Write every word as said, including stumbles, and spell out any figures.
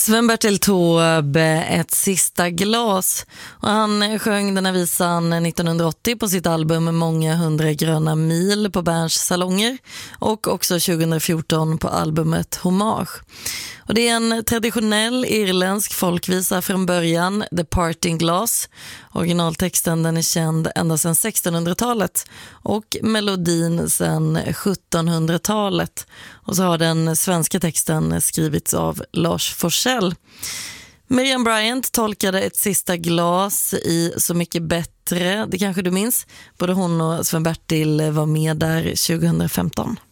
Sven-Bertil Taube, Ett sista glas. Och han sjöng den här visan nittonhundraåttio på sitt album Många hundra gröna mil på Berns salonger och också tjugohundrafjorton på albumet Hommage. Och det är en traditionell irländsk folkvisa från början, The Parting Glass. Originaltexten den är känd ända sedan sextonhundratalet och melodin sedan sjuttonhundratalet. Och så har den svenska texten skrivits av Lars Forssell. Miriam Bryant tolkade Ett sista glas i Så mycket bättre. Det kanske du minns. Både hon och Sven-Bertil var med där tjugohundrafemton.